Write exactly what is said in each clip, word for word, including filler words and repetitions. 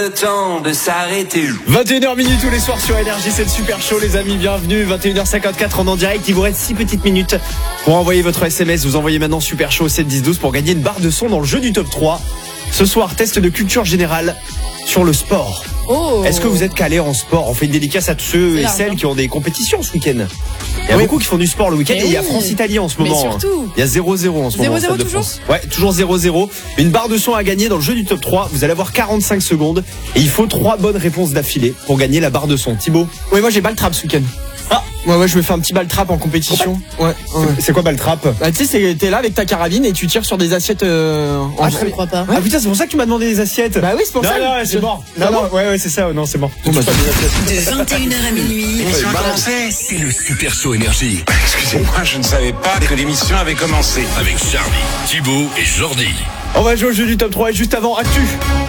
Le temps de s'arrêter. vingt et une heures minutes tous les soirs sur Énergie, c'est le super show les amis, bienvenue. vingt et une heures cinquante-quatre en en direct, il vous reste six petites minutes pour envoyer votre S M S. Vous envoyez maintenant super show sept dix douze pour gagner une barre de son dans le jeu du top trois. Ce soir, test de culture générale sur le sport. Oh. Est-ce que vous êtes calé en sport? On fait une dédicace à tous ceux et celles qui ont des compétitions ce week-end. Il y a oui. beaucoup qui font du sport le week-end et, et il y a France-Italie en ce moment. Mais surtout. Il y a zéro zéro en ce moment. zéro zéro toujours Ouais, toujours zéro zéro. Une barre de son à gagner dans le jeu du top trois. Vous allez avoir quarante-cinq secondes et il faut trois bonnes réponses d'affilée pour gagner la barre de son. Thibaut? Oui, moi j'ai ball trap ce week-end. Ah ouais, ouais, je me fais un petit ball trap en compétition. Ouais, ouais. C'est quoi ball trap? Bah, tu sais, t'es là avec ta carabine et tu tires sur des assiettes. Euh, en ah, je ne crois pas. Ah putain, c'est pour ça que tu m'as demandé des assiettes. Bah oui, c'est pour non, ça. Non, non, c'est mort. Non, non, ouais, ouais, c'est ça. Non, c'est mort. Bon, bah, de vingt et une heures à minuit. L'émission a commencé. C'est le Super Show Énergie. Excusez-moi, je ne savais pas que l'émission avait commencé. Avec Charlie, Thibaut et Jordi. On va jouer au jeu du top trois et juste avant, actu.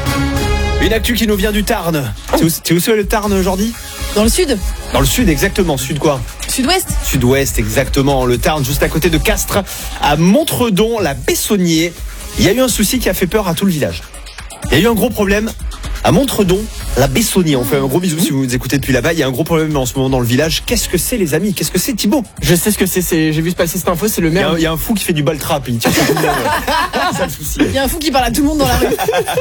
Une actu qui nous vient du Tarn. Oh. Tu sais où c'est le Tarn, Jordi? Dans le sud. Dans le sud, exactement. Sud quoi? Sud-ouest. Sud-ouest, exactement. Le Tarn, juste à côté de Castres, à Montredon, la Bessonnier. Il y a eu un souci qui a fait peur à tout le village. Il y a eu un gros problème à Montredon, la Bessonnier. On fait un gros bisou si vous nous écoutez depuis là-bas. Il y a un gros problème en ce moment dans le village. Qu'est-ce que c'est, les amis? Qu'est-ce que c'est, Thibaut? Je sais ce que c'est. c'est... J'ai vu se passer cette info. C'est le maire. Il y, a un, il y a un fou qui fait du ball trap. Il tire sur tout le monde. C'est ça le souci. Il y a un fou qui parle à tout le monde dans la rue.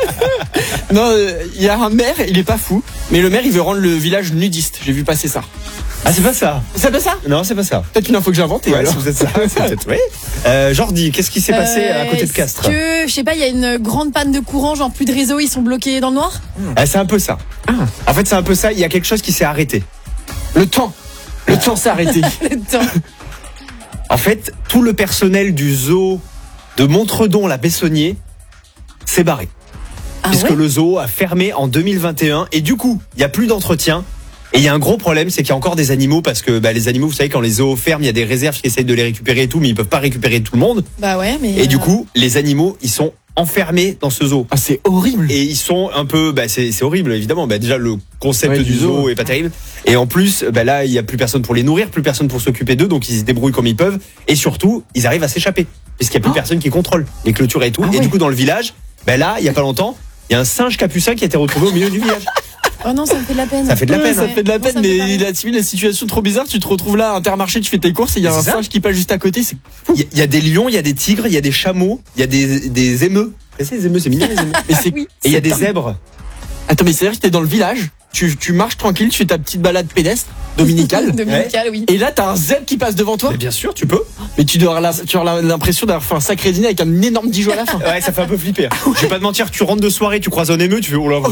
Non, euh, il y a un maire. Il est pas fou, mais le maire il veut rendre le village nudiste. J'ai vu passer ça. Ah, c'est pas ça. C'est pas ça? Non, c'est pas ça. Peut-être une info que j'ai inventée. Ouais, alors. c'est peut-être ça. C'est peut-être, oui. Euh, Jordi, qu'est-ce qui s'est passé euh, à côté de Castres? Que, je sais pas, il y a une grande panne de courant, genre plus de réseau, ils sont bloqués dans le noir. Ah, c'est un peu ça. Ah. En fait, c'est un peu ça. Il y a quelque chose qui s'est arrêté. Le temps. Le temps s'est arrêté. Le temps. En fait, tout le personnel du zoo de Montredon, la Bessonnier, s'est barré. Ah puisque ouais le zoo a fermé en deux mille vingt et un et du coup, il n'y a plus d'entretien. Et il y a un gros problème, c'est qu'il y a encore des animaux parce que bah, les animaux, vous savez, quand les zoos ferment, il y a des réserves qui essayent de les récupérer et tout, mais ils peuvent pas récupérer tout le monde. Bah ouais, mais. Et euh... du coup, les animaux, ils sont enfermés dans ce zoo. Ah, c'est horrible. Et ils sont un peu, bah c'est c'est horrible évidemment. Bah déjà le concept ouais, du zoo est pas terrible. Et en plus, bah là il y a plus personne pour les nourrir, plus personne pour s'occuper d'eux, donc ils se débrouillent comme ils peuvent. Et surtout, ils arrivent à s'échapper puisqu'il y a plus oh. personne qui contrôle les clôtures et tout. Ah, et ouais. du coup dans le village, bah là il y a pas longtemps, il y a un singe capucin qui a été retrouvé au milieu du village. Oh non, ça me fait de la peine. Ça fait de la ouais, peine. Ça hein. fait de la peine, non, mais la, la situation trop bizarre. Tu te retrouves là à Intermarché, tu fais tes courses et il y a un singe qui passe juste à côté. C'est fou. Il y, y a des lions, il y a des tigres, il y a des chameaux, il y a des des émeux. C'est les émeux, c'est mignon les émeux. Et c'est oui. Et il y a des zèbres. Attends, mais c'est-à-dire que t'es dans le village, tu, tu marches tranquille, tu fais ta petite balade pédestre, dominicale. Dominicale, oui. Et là, t'as un zèbre qui passe devant toi. Mais bien sûr, tu peux. Mais tu dois avoir, la, tu as l'impression d'avoir fait un sacré dîner avec un énorme Dijon à la fin. Ouais, ça fait un peu flipper. Je vais pas te mentir, tu rentres de soirée, tu croises un émeu, tu fais, oh là,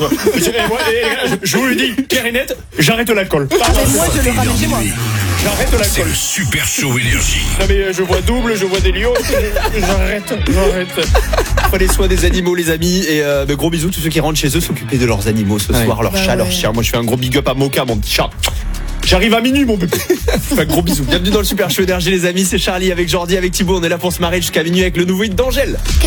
je vous le dis, clair et net, j'arrête l'alcool. Ah, mais moi, je le ramène chez moi. J'arrête C'est l'alcool. le Super Show Énergie. Non mais je vois double, je vois des lions, j'arrête, j'arrête. Prenez soin des animaux les amis et euh, bah, gros bisous tous ceux qui rentrent chez eux s'occuper de leurs animaux ce ouais. soir, leurs bah chats, ouais. leurs chiens. Moi je fais un gros big up à Moka, mon petit chat. J'arrive à minuit mon bébé. Enfin, gros bisous. Bienvenue dans le Super Show Énergie les amis, c'est Charlie avec Jordi, avec Thibaut. On est là pour se marrer jusqu'à minuit avec le nouveau hit d'Angèle.